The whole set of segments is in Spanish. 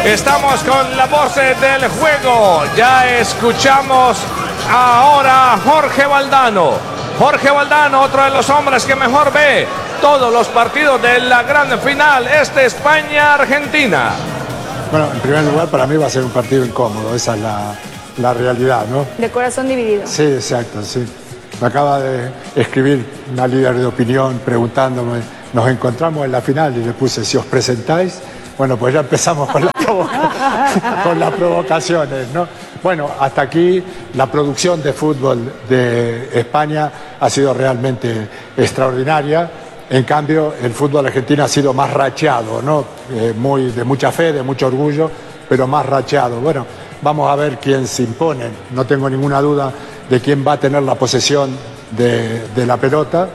Estamos con la voz del juego. Ya escuchamos ahora a Jorge Valdano. Jorge Valdano, otro de los hombres que mejor ve todos los partidos de la gran final, España-Argentina. Bueno, en primer lugar, para mí va a ser un partido incómodo, esa es la realidad, ¿no? De corazón dividido. Sí, exacto, sí. Me acaba de escribir una líder de opinión preguntándome, nos encontramos en la final y le puse, si os presentáis, bueno, pues ya empezamos con las provocaciones, ¿no? Bueno, hasta aquí la producción de fútbol de España ha sido realmente extraordinaria. En cambio, el fútbol argentino ha sido más racheado, ¿no? De mucha fe, de mucho orgullo, pero más racheado. Bueno, vamos a ver quién se impone. No tengo ninguna duda de quién va a tener la posesión de la pelota,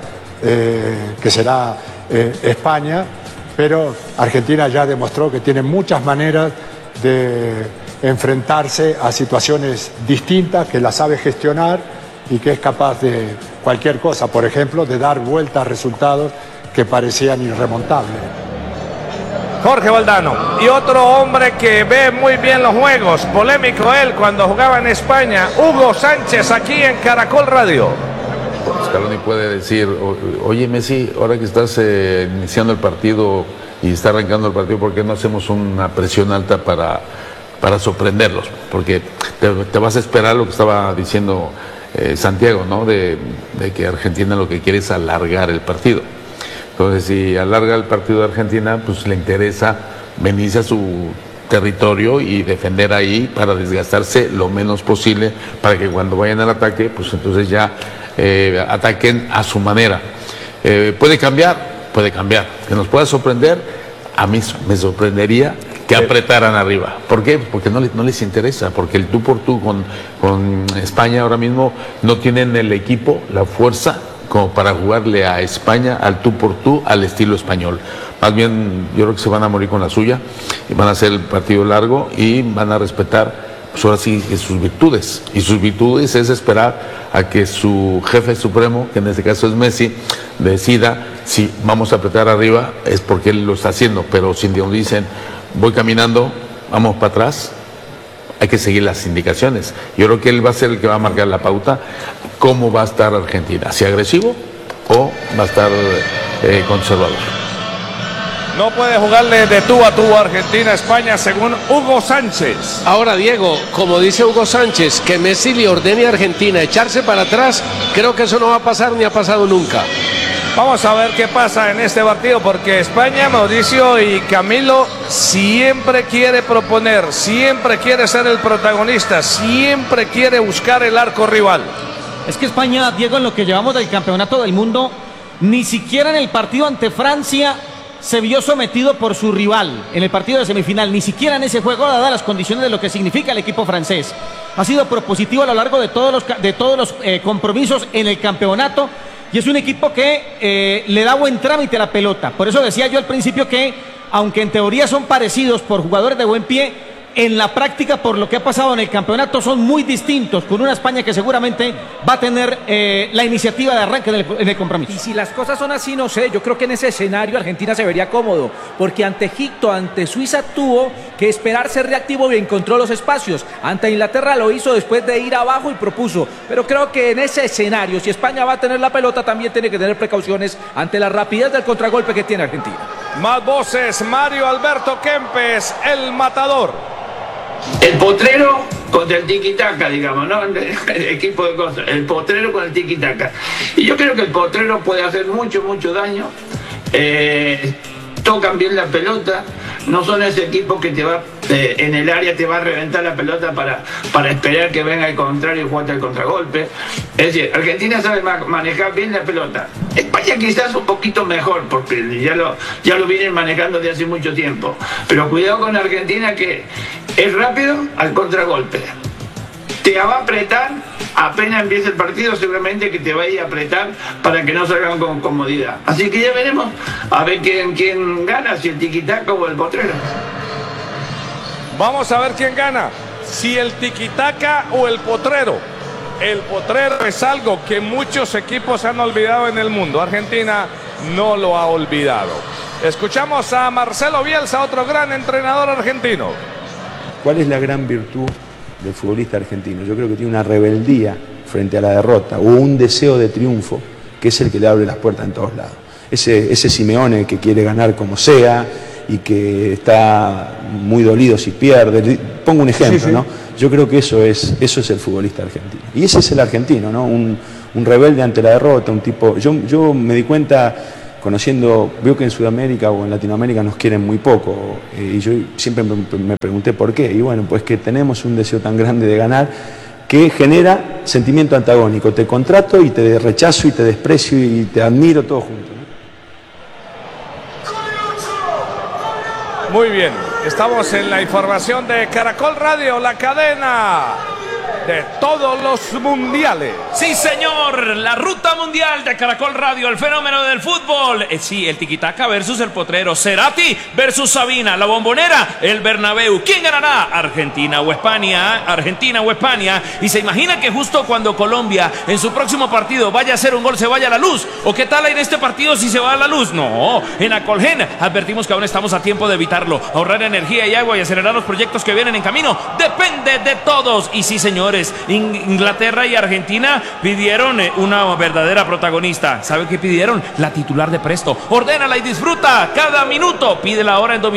que será España, pero Argentina ya demostró que tiene muchas maneras de enfrentarse a situaciones distintas, que las sabe gestionar y que es capaz de cualquier cosa, por ejemplo, de dar vuelta a resultados que parecían irremontables. Jorge Valdano, y otro hombre que ve muy bien los juegos, polémico él cuando jugaba en España, Hugo Sánchez, aquí en Caracol Radio. Scaloni puede decir, oye Messi, ahora que estás iniciando el partido y está arrancando el partido, ¿por qué no hacemos una presión alta para sorprenderlos? Porque te vas a esperar lo que estaba diciendo Santiago, ¿no? De que Argentina lo que quiere es alargar el partido. Entonces, si alarga el partido de Argentina, pues le interesa venirse a su territorio y defender ahí para desgastarse lo menos posible, para que cuando vayan al ataque, pues entonces ya ataquen a su manera. Puede cambiar, que nos pueda sorprender. A mí me sorprendería que apretaran arriba. ¿Por qué? Porque no les interesa, porque el tú por tú con España ahora mismo no tienen el equipo, la fuerza como para jugarle a España al tú por tú, al estilo español. Más bien, yo creo que se van a morir con la suya y van a hacer el partido largo y van a respetar, pues ahora sí, sus virtudes. Y sus virtudes es esperar a que su jefe supremo, que en este caso es Messi, decida si vamos a apretar arriba, es porque él lo está haciendo. Pero si nos dicen, voy caminando, vamos para atrás, hay que seguir las indicaciones. Yo creo que él va a ser el que va a marcar la pauta, cómo va a estar Argentina, si agresivo o va a estar conservador. No puede jugarle de tú a tú a Argentina, España, según Hugo Sánchez. Ahora, Diego, como dice Hugo Sánchez, que Messi le ordene a Argentina echarse para atrás, creo que eso no va a pasar ni ha pasado nunca. Vamos a ver qué pasa en este partido, porque España, Mauricio y Camilo, siempre quiere proponer, siempre quiere ser el protagonista, siempre quiere buscar el arco rival. Es que España, Diego, en lo que llevamos del campeonato del mundo, ni siquiera en el partido ante Francia se vio sometido por su rival en el partido de semifinal, ni siquiera en ese juego, dadas las condiciones de lo que significa el equipo francés. Ha sido propositivo a lo largo de todos los compromisos en el campeonato. Y es un equipo que le da buen trámite a la pelota. Por eso decía yo al principio que, aunque en teoría son parecidos por jugadores de buen pie, en la práctica, por lo que ha pasado en el campeonato, son muy distintos, con una España que seguramente va a tener la iniciativa de arranque en el compromiso. Y si las cosas son así, no sé, yo creo que en ese escenario Argentina se vería cómodo, porque ante Egipto, ante Suiza tuvo que esperar ser reactivo y encontró los espacios. Ante Inglaterra lo hizo después de ir abajo y propuso, pero creo que en ese escenario, si España va a tener la pelota, también tiene que tener precauciones ante la rapidez del contragolpe que tiene Argentina. Más voces, Mario Alberto Kempes, el matador. El potrero contra el tiki-taka, digamos, ¿no? El equipo de cosas. El potrero con el tiki-taka. Y yo creo que el potrero puede hacer mucho daño. Tocan bien la pelota. No son ese equipo que te va en el área, te va a reventar la pelota para esperar que venga el contrario y jugarte el contragolpe. Es decir, Argentina sabe manejar bien la pelota. España quizás un poquito mejor, porque ya lo vienen manejando de hace mucho tiempo. Pero cuidado con Argentina, que es rápido al contragolpe. Te va a apretar, apenas empiece el partido, seguramente que te va a ir a apretar para que no salgan con comodidad. Así que ya veremos a ver quién gana, si el tiquitaca o el potrero. Vamos a ver quién gana, si el tiquitaca o el potrero. El potrero es algo que muchos equipos han olvidado en el mundo. Argentina no lo ha olvidado. Escuchamos a Marcelo Bielsa, otro gran entrenador argentino. ¿Cuál es la gran virtud del futbolista argentino? Yo creo que tiene una rebeldía frente a la derrota o un deseo de triunfo que es el que le abre las puertas en todos lados. Ese Simeone que quiere ganar como sea y que está muy dolido si pierde. Pongo un ejemplo, ¿no? Yo creo que eso es el futbolista argentino. Y ese es el argentino, ¿no? Un rebelde ante la derrota, un tipo... Yo me di cuenta, veo que en Sudamérica o en Latinoamérica nos quieren muy poco, y yo siempre me pregunté por qué. Y bueno, pues que tenemos un deseo tan grande de ganar que genera sentimiento antagónico. Te contrato y te rechazo y te desprecio y te admiro todo junto, ¿no? Muy bien, estamos en la información de Caracol Radio, la cadena de todos los mundiales. Sí, señor, la ruta mundial de Caracol Radio, el fenómeno del fútbol. Sí, el tiquitaca versus el potrero, Cerati versus Sabina, la Bombonera, el Bernabéu. ¿Quién ganará? ¿Argentina o España? ¿Argentina o España? Y se imagina que justo cuando Colombia en su próximo partido vaya a hacer un gol se vaya a la luz. ¿O qué tal en este partido si se va a la luz? No, en Acolgen advertimos que aún estamos a tiempo de evitarlo. Ahorrar energía y agua y acelerar los proyectos que vienen en camino depende de todos. Y sí, señores, Inglaterra y Argentina pidieron una verdadera protagonista. ¿Sabe qué pidieron? La titular de Presto. Ordénala y disfruta cada minuto. Pídela ahora en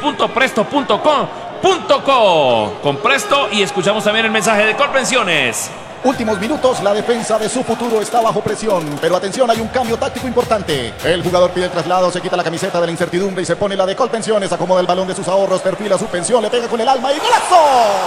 domicilios.presto.com.co con Presto. Y escuchamos también el mensaje de Colpensiones. Últimos minutos, la defensa de su futuro está bajo presión, pero atención, hay un cambio táctico importante. El jugador pide el traslado, se quita la camiseta de la incertidumbre y se pone la de Colpensiones, acomoda el balón de sus ahorros, perfila su pensión, le pega con el alma y ¡golazo!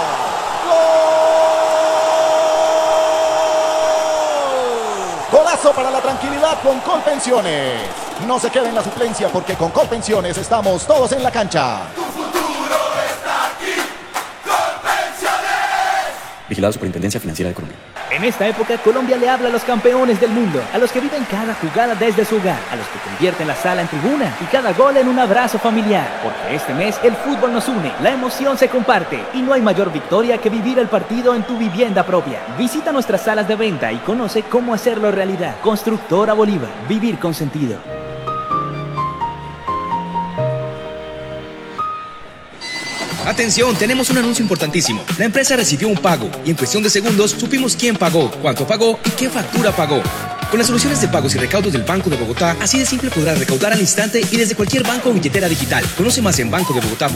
¡Gol! Golazo para la tranquilidad con Colpensiones. No se quede en la suplencia porque con Colpensiones estamos todos en la cancha. Tu futuro está aquí. Colpensiones. Vigilado Superintendencia Financiera de Colombia. En esta época, Colombia le habla a los campeones del mundo, a los que viven cada jugada desde su hogar, a los que convierten la sala en tribuna y cada gol en un abrazo familiar. Porque este mes el fútbol nos une, la emoción se comparte y no hay mayor victoria que vivir el partido en tu vivienda propia. Visita nuestras salas de venta y conoce cómo hacerlo realidad. Constructora Bolívar, vivir con sentido. Atención, tenemos un anuncio importantísimo. La empresa recibió un pago y en cuestión de segundos supimos quién pagó, cuánto pagó y qué factura pagó. Con las soluciones de pagos y recaudos del Banco de Bogotá, así de simple podrás recaudar al instante y desde cualquier banco o billetera digital. Conoce más en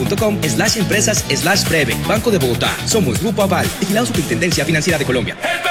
bancodebogotá.com/empresas/breve. Banco de Bogotá. Somos Grupo Aval. Vigilado Superintendencia Financiera de Colombia.